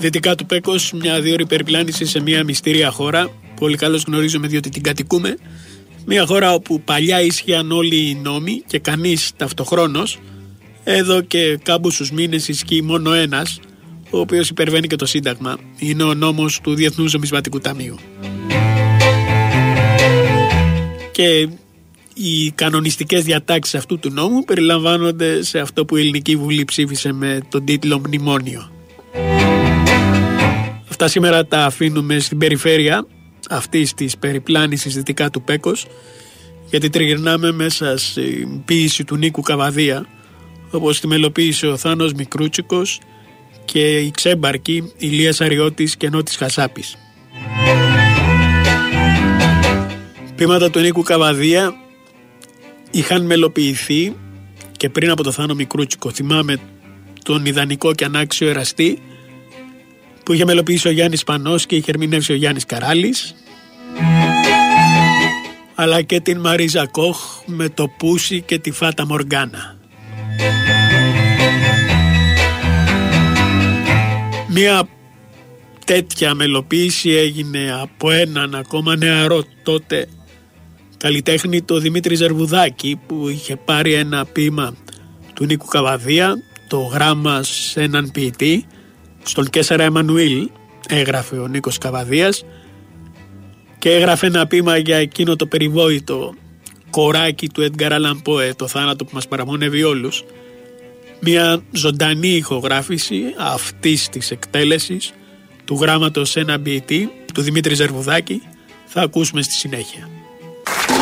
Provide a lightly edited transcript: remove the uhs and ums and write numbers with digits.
Δυτικά του Πέκος, μια 2ωρη περιπλάνηση σε μια μυστήρια χώρα. Πολύ καλώς γνωρίζουμε διότι την κατοικούμε. Μια χώρα όπου παλιά ίσχυαν όλοι οι νόμοι και κανείς ταυτοχρόνως. Εδώ και κάμποσους μήνες ισχύει μόνο ένας, ο οποίος υπερβαίνει και το Σύνταγμα. Είναι ο νόμος του Διεθνούς Νομισματικού Ταμείου. Και οι κανονιστικές διατάξεις αυτού του νόμου περιλαμβάνονται σε αυτό που η Ελληνική Βουλή ψήφισε με τον τίτλο Μνημόνιο. Αυτά σήμερα τα αφήνουμε στην περιφέρεια αυτής της περιπλάνησης δυτικά του Πέκος, γιατί τριγυρνάμε μέσα στην ποίηση του Νίκου Καβαδία, όπως τη μελοποίησε ο Θάνος Μικρούτσικος και η ξέμπαρκη Ηλίας Αριώτης και Νότης Χασάπης. Ποίηματα του Νίκου Καβαδία είχαν μελοποιηθεί και πριν από το Θάνο Μικρούτσικο. Θυμάμαι τον ιδανικό και ανάξιο εραστή που είχε μελοποιήσει ο Γιάννης Πανός και είχε ερμηνεύσει ο Γιάννης Καράλης, αλλά και την Μαρίζα Κοχ με το Πούσι και τη Φάτα Μοργάνα. Μία τέτοια μελοποίηση έγινε από έναν ακόμα νεαρό τότε καλλιτέχνη, το Δημήτρη Ζερβουδάκη, που είχε πάρει ένα ποίημα του Νίκου Καβαδία, το γράμμα σε έναν ποιητή. Στον Κέσσαρα Εμμανουήλ έγραφε ο Νίκος Καβαδίας και έγραφε ένα ποίημα για εκείνο το περιβόητο κοράκι του Έντγκαρ Άλαν Πόε, το θάνατο που μας παραμονεύει όλους. Μια ζωντανή ηχογράφηση αυτής της εκτέλεσης του γράμματος σε έναν ποιητή του Δημήτρη Ζερβουδάκη θα ακούσουμε στη συνέχεια.